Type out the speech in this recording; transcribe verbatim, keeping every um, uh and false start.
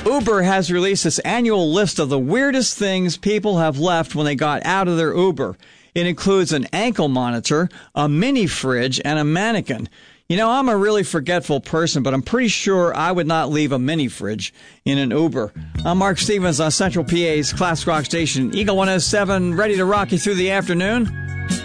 Uber has released its annual list of the weirdest things people have left when they got out of their Uber. It includes an ankle monitor, a mini fridge, and a mannequin. You know, I'm a really forgetful person, but I'm pretty sure I would not leave a mini fridge in an Uber. I'm Mark Stevens on Central P A's Classic Rock Station, Eagle one oh seven, ready to rock you through the afternoon.